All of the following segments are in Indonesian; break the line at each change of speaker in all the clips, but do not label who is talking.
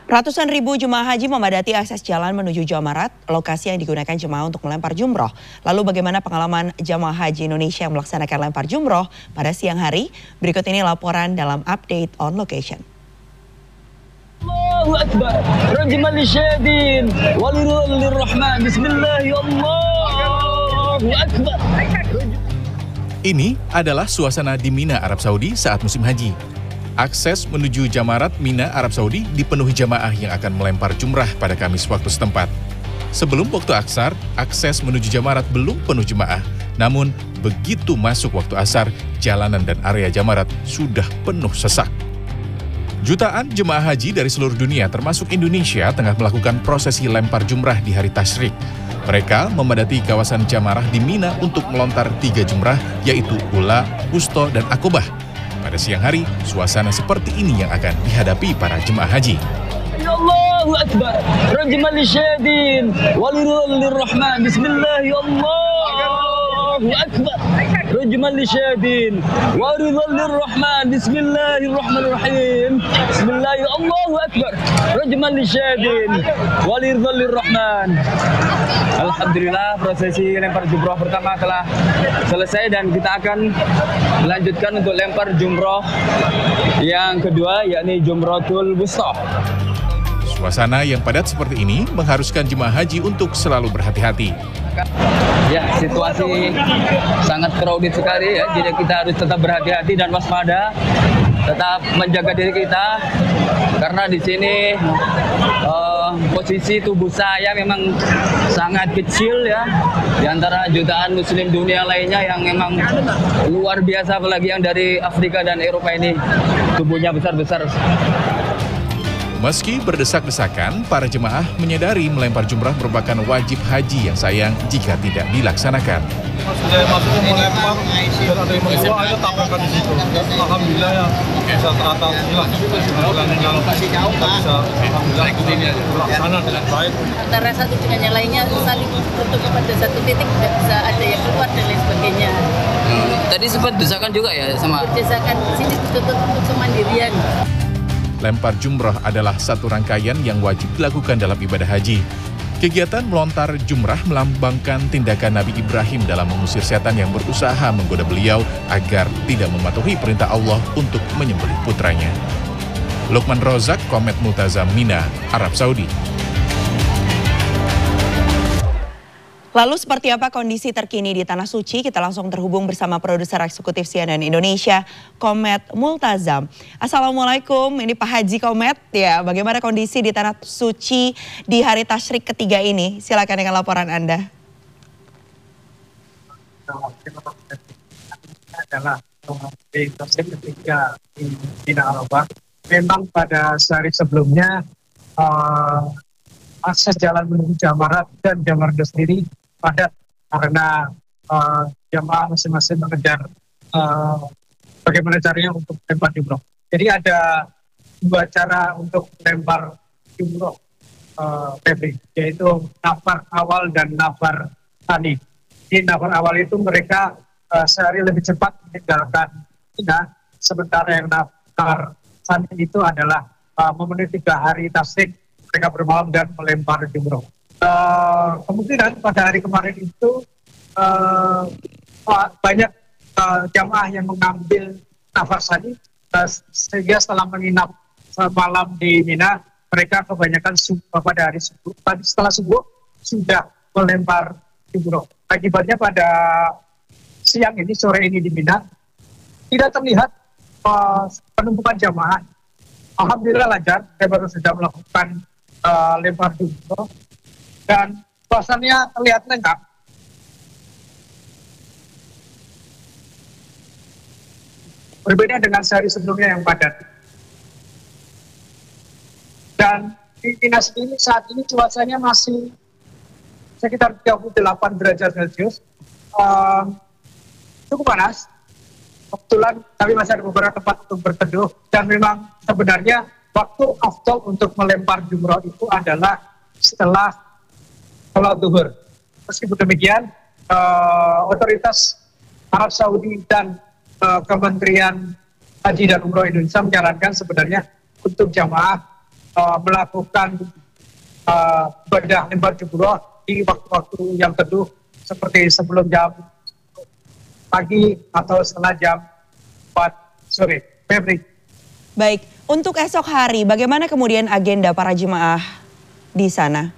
Ratusan ribu jemaah haji memadati akses jalan menuju Jamarat, lokasi yang digunakan jemaah untuk melempar jumroh. Lalu bagaimana pengalaman jemaah haji Indonesia yang melaksanakan lempar jumroh pada siang hari? Berikut ini laporan dalam update on location.
Allahu Akbar, rajman lisyadin, walirrahman, bismillah, Allahu Akbar.
Ini adalah suasana di Mina, Arab Saudi saat musim haji. Akses menuju Jamarat, Mina, Arab Saudi dipenuhi jamaah yang akan melempar jumrah pada Kamis waktu setempat. Sebelum waktu Asar, akses menuju Jamarat belum penuh jemaah. Namun, begitu masuk waktu Asar, jalanan dan area Jamarat sudah penuh sesak. Jutaan jemaah haji dari seluruh dunia termasuk Indonesia tengah melakukan prosesi lempar jumrah di hari Tasyrik. Mereka memadati kawasan Jamarat di Mina untuk melontar 3 jumrah yaitu Ula, Wusta, dan Aqobah. Pada siang hari, suasana seperti ini yang akan dihadapi para jemaah haji.
Allahu Akbar, rajman lisyadin, walirrahman, bismillah, Allahu Akbar. Rajman lisyadin, walirrahman, bismillahirrahmanirrahim. Bismillah, Allahu Akbar. Rajman lisyadin, walirrahman. Alhamdulillah, prosesi lempar jumroh pertama telah selesai dan kita akan melanjutkan untuk lempar jumroh yang kedua, yakni Jumratul Wusta.
Suasana yang padat seperti ini mengharuskan jemaah haji untuk selalu berhati-hati.
Ya, situasi sangat crowded sekali ya, jadi kita harus tetap berhati-hati dan waspada, tetap menjaga diri kita, karena di sini posisi tubuh saya memang sangat kecil ya, di antara jutaan muslim dunia lainnya yang memang luar biasa, apalagi yang dari Afrika dan Eropa ini tubuhnya besar-besar.
Meski berdesak-desakan, para jemaah menyadari melempar jumrah merupakan wajib haji yang sayang jika tidak dilaksanakan.
Sudah masuk melempar dan ada yang mengeluar, ayo tabrakan di situ. Alhamdulillah ya bisa teratasi lah. Bisa terlaksana dengan baik.
Antara satu dengan yang lainnya saling bertemu pada satu titik, tidak bisa ada yang keluar dan lain sebagainya.
Tadi sempat desakan juga ya sama.
Desakan sini ditutup untuk kemandirian.
Lempar jumrah adalah satu rangkaian yang wajib dilakukan dalam ibadah haji. Kegiatan melontar jumrah melambangkan tindakan Nabi Ibrahim dalam mengusir setan yang berusaha menggoda beliau agar tidak mematuhi perintah Allah untuk menyembelih putranya. Lukman Rozak, Komet Multazam, Mina, Arab Saudi.
Lalu seperti apa kondisi terkini di Tanah Suci? Kita langsung terhubung bersama produser eksekutif CNN Indonesia, Komet Multazam. Assalamualaikum, ini Pak Haji Komet. Ya, bagaimana kondisi di Tanah Suci di hari Tasyrik ketiga ini? Silakan dengan laporan Anda.
Adalah di Tasyrik ketiga di Mina Arafah. Memang pada sehari sebelumnya akses jalan menuju Jamarat dan Jamarat sendiri padat karena jamaah masing-masing mengejar bagaimana caranya untuk lempar jumroh. Jadi ada 2 cara untuk lempar jumroh, Febri, yaitu nafar awal dan nafar tsani. Di nafar awal itu mereka sehari lebih cepat meninggalkan Mina, sementara yang nafar tsani itu adalah memenuhi 3 hari tasyrik, mereka bermalam dan melempar jumroh. Kemungkinan pada hari kemarin itu banyak jamaah yang mengambil nafar tsani, sehingga setelah menginap malam di Mina, mereka kebanyakan pada hari subuh, setelah subuh sudah melempar jumroh. Akibatnya pada siang ini, sore ini di Mina, tidak terlihat penumpukan jamaah. Alhamdulillah lancar, saya baru sudah melakukan lempar jumroh dan suasananya terlihat lengkap. Berbeda dengan sehari sebelumnya yang padat. Dan di Mina sendiri saat ini cuacanya masih sekitar 38 derajat Celcius. Cukup panas. Kebetulan kami masih ada beberapa tempat untuk berteduh, dan memang sebenarnya waktu afdal untuk melempar jumroh itu adalah setelah sholat zuhur. Meskipun demikian, otoritas Arab Saudi dan Kementerian Haji dan Umroh Indonesia menyarankan sebenarnya untuk jamaah melakukan ibadah lembar jumroh di waktu-waktu yang teduh seperti sebelum jam pagi atau setelah jam 4 sore. Febri.
Baik, untuk esok hari bagaimana kemudian agenda para jemaah di sana?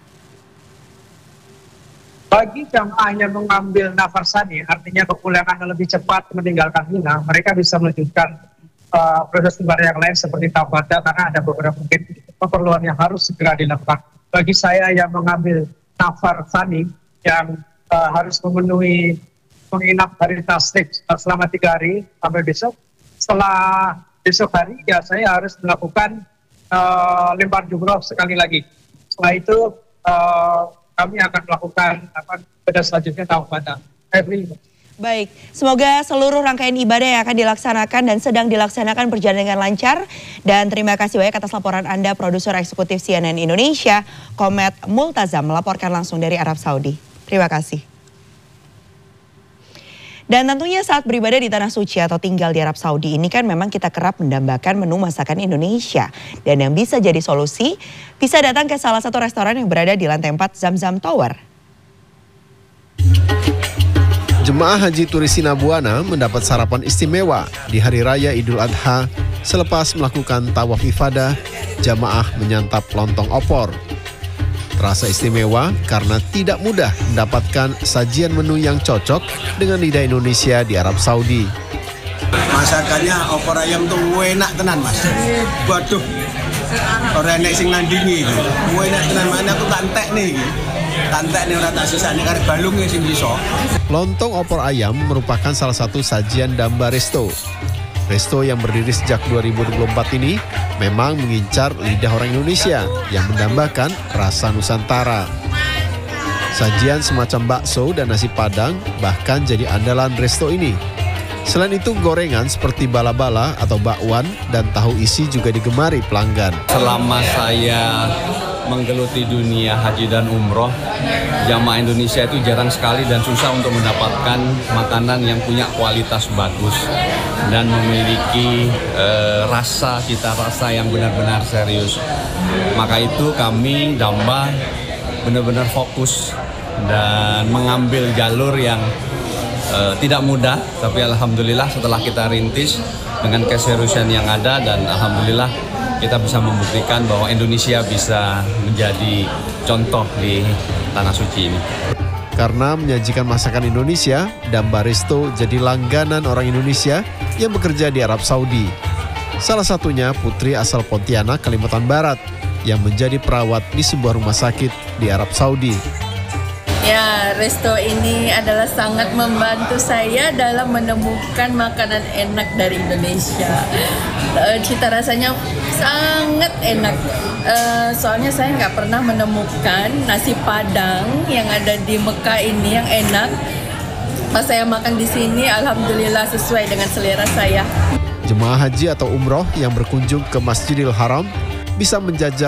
Bagi jamaah yang mengambil nafar sani, artinya kepulangan yang lebih cepat meninggalkan Mina, mereka bisa melanjutkan proses ibadah yang lain seperti tawadah, karena ada beberapa mungkin keperluan yang harus segera dilakukan. Bagi saya yang mengambil nafar sani yang harus memenuhi menginap hari tasrik selama 3 hari sampai besok, setelah besok hari ya saya harus melakukan lempar jumroh sekali lagi. Setelah itu kami akan melakukan pada selanjutnya tawadah.
Baik, semoga seluruh rangkaian ibadah yang akan dilaksanakan dan sedang dilaksanakan berjalan dengan lancar. Dan terima kasih banyak atas laporan Anda, produser eksekutif CNN Indonesia, Komet Multazam, melaporkan langsung dari Arab Saudi. Terima kasih. Dan tentunya saat beribadah di Tanah Suci atau tinggal di Arab Saudi ini kan memang kita kerap mendambakan menu masakan Indonesia. Dan yang bisa jadi solusi, bisa datang ke salah satu restoran yang berada di lantai 4 Zamzam Tower.
Jemaah Haji Turis Sinabuana mendapat sarapan istimewa di Hari Raya Idul Adha selepas melakukan tawaf ifadah, jamaah menyantap lontong opor. Terasa istimewa karena tidak mudah mendapatkan sajian menu yang cocok dengan lidah Indonesia di Arab Saudi.
Masakannya opor ayam tuh enak tenan mas. Waduh, orang enak sing nandingi. Enak tenan, mana aku tantek nih. Tantek nih orang tak susah nih karena balungnya sing bisa.
Lontong opor ayam merupakan salah satu sajian Damba Resto. Resto yang berdiri sejak 2024 ini memang mengincar lidah orang Indonesia yang mendambakan rasa Nusantara. Sajian semacam bakso dan nasi padang bahkan jadi andalan resto ini. Selain itu gorengan seperti bala-bala atau bakwan dan tahu isi juga digemari pelanggan.
Selama saya menggeluti dunia haji dan umroh, jamaah Indonesia itu jarang sekali dan susah untuk mendapatkan makanan yang punya kualitas bagus dan memiliki rasa yang benar-benar serius. Maka itu kami Damba benar-benar fokus dan mengambil jalur yang tidak mudah, tapi alhamdulillah setelah kita rintis dengan keseriusan yang ada dan alhamdulillah kita bisa membuktikan bahwa Indonesia bisa menjadi contoh di Tanah Suci ini.
Karena menyajikan masakan Indonesia, Damba Resto jadi langganan orang Indonesia yang bekerja di Arab Saudi. Salah satunya putri asal Pontianak, Kalimantan Barat, yang menjadi perawat di sebuah rumah sakit di Arab Saudi.
Ya, resto ini adalah sangat membantu saya dalam menemukan makanan enak dari Indonesia. Cita rasanya sangat enak. Soalnya saya nggak pernah menemukan nasi padang yang ada di Mekah ini yang enak. Pas saya makan di sini, alhamdulillah sesuai dengan selera saya.
Jemaah haji atau umroh yang berkunjung ke Masjidil Haram bisa menjajal